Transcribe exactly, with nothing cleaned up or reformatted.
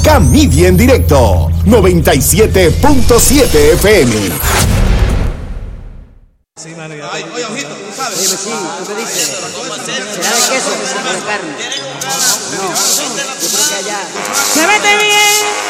Camidia en directo, noventa y siete punto siete F M. Sí, mano, ya. Ay, oye, ojito, tú sabes. Oye, sí, tú me dices, ¿será de queso o de carne? No, yo creo que allá. ¡Se mete bien!